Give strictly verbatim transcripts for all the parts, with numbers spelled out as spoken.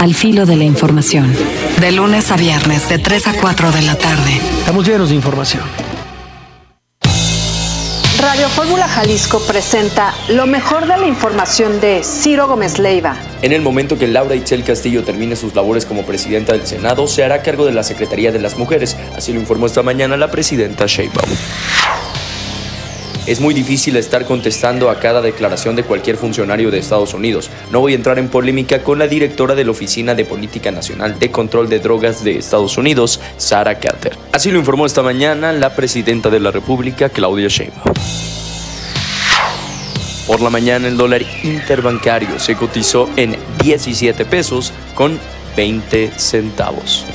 Al filo de la información. De lunes a viernes, de tres a cuatro de la tarde. Estamos llenos de información. Radio Fórmula Jalisco presenta lo mejor de la información de Ciro Gómez Leiva. En el momento que Laura Itzel Castillo termine sus labores como presidenta del Senado, se hará cargo de la Secretaría de las Mujeres. Así lo informó esta mañana la presidenta Sheinbaum. Es muy difícil estar contestando a cada declaración de cualquier funcionario de Estados Unidos. No voy a entrar en polémica con la directora de la Oficina de Política Nacional de Control de Drogas de Estados Unidos, Sarah Carter. Así lo informó esta mañana la presidenta de la República, Claudia Sheinbaum. Por la mañana el dólar interbancario se cotizó en diecisiete pesos con veinte centavos.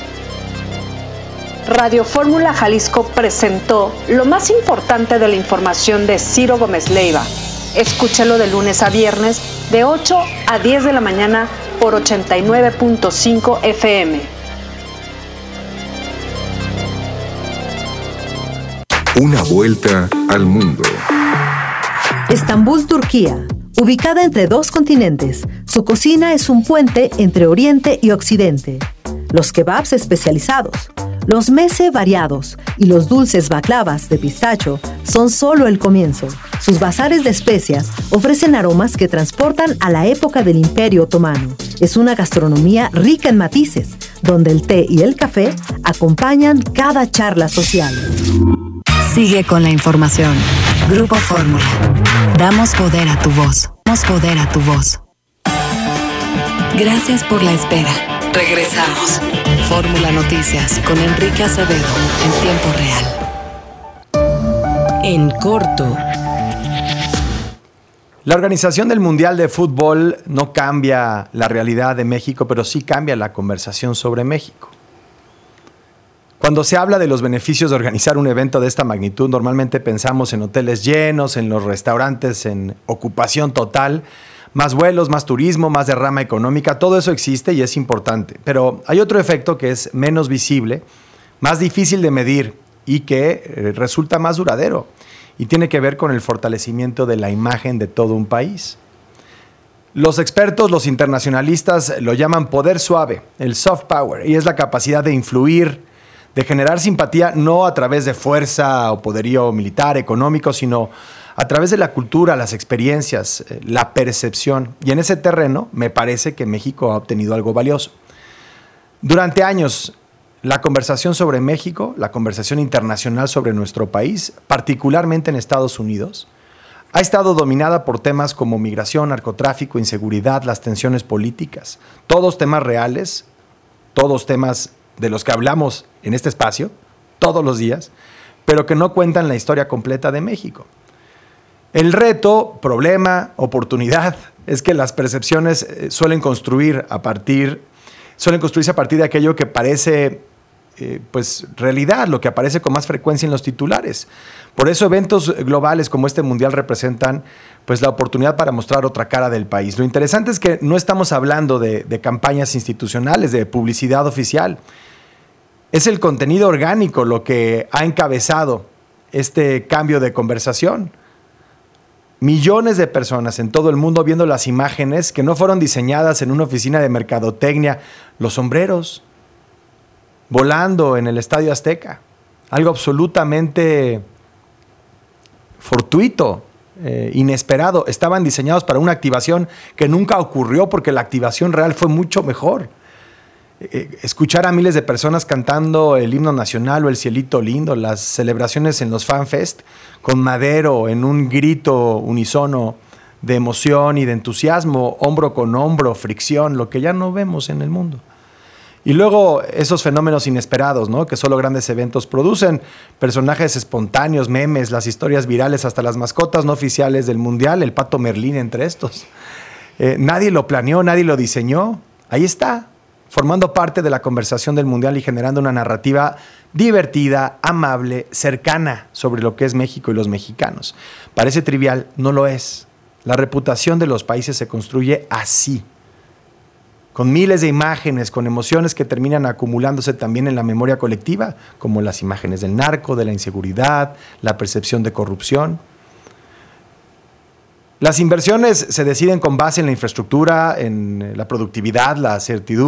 Radio Fórmula Jalisco presentó lo más importante de la información de Ciro Gómez Leiva. Escúchalo de lunes a viernes de ocho a diez de la mañana por ochenta y nueve punto cinco F M. Una vuelta al mundo. Estambul, Turquía. Ubicada entre dos continentes, su cocina es un puente entre Oriente y Occidente. Los kebabs especializados, los meze variados y los dulces baklavas de pistacho son solo el comienzo. Sus bazares de especias ofrecen aromas que transportan a la época del Imperio Otomano. Es una gastronomía rica en matices, donde el té y el café acompañan cada charla social. Sigue con la información. Grupo Fórmula. Damos poder a tu voz. Damos poder a tu voz. Gracias por la espera. Regresamos. Fórmula Noticias con Enrique Acevedo en tiempo real. En corto. La organización del Mundial de Fútbol no cambia la realidad de México, pero sí cambia la conversación sobre México. Cuando se habla de los beneficios de organizar un evento de esta magnitud, normalmente pensamos en hoteles llenos, en los restaurantes en ocupación total, más vuelos, más turismo, más derrama económica. Todo eso existe y es importante. Pero hay otro efecto que es menos visible, más difícil de medir y que resulta más duradero. Y tiene que ver con el fortalecimiento de la imagen de todo un país. Los expertos, los internacionalistas, lo llaman poder suave, el soft power, y es la capacidad de influir, de generar simpatía no a través de fuerza o poderío militar, económico, sino a través de la cultura, las experiencias, la percepción. Y en ese terreno me parece que México ha obtenido algo valioso. Durante años, la conversación sobre México, la conversación internacional sobre nuestro país, particularmente en Estados Unidos, ha estado dominada por temas como migración, narcotráfico, inseguridad, las tensiones políticas. Todos temas reales, todos temas de los que hablamos en este espacio, todos los días, pero que no cuentan la historia completa de México. El reto, problema, oportunidad, es que las percepciones suelen construir a partir, suelen construirse a partir de aquello que parece eh, pues, realidad, lo que aparece con más frecuencia en los titulares. Por eso eventos globales como este mundial representan pues, la oportunidad para mostrar otra cara del país. Lo interesante es que no estamos hablando de, de campañas institucionales, de publicidad oficial. Es el contenido orgánico lo que ha encabezado este cambio de conversación. Millones de personas en todo el mundo viendo las imágenes que no fueron diseñadas en una oficina de mercadotecnia, los sombreros volando en el Estadio Azteca, algo absolutamente fortuito, eh, inesperado. Estaban diseñados para una activación que nunca ocurrió porque la activación real fue mucho mejor. Escuchar a miles de personas cantando el himno nacional o el cielito lindo, las celebraciones en los FanFest con Madero en un grito unísono de emoción y de entusiasmo, hombro con hombro, fricción, lo que ya no vemos en el mundo. Y luego esos fenómenos inesperados, ¿no? Que solo grandes eventos producen, personajes espontáneos, memes, las historias virales, hasta las mascotas no oficiales del Mundial, el Pato Merlín entre estos. Eh, nadie lo planeó, nadie lo diseñó, ahí está, formando parte de la conversación del Mundial y generando una narrativa divertida, amable, cercana sobre lo que es México y los mexicanos. Parece trivial, no lo es. La reputación de los países se construye así, con miles de imágenes, con emociones que terminan acumulándose también en la memoria colectiva, como las imágenes del narco, de la inseguridad, la percepción de corrupción. Las inversiones se deciden con base en la infraestructura, en la productividad, la certidumbre,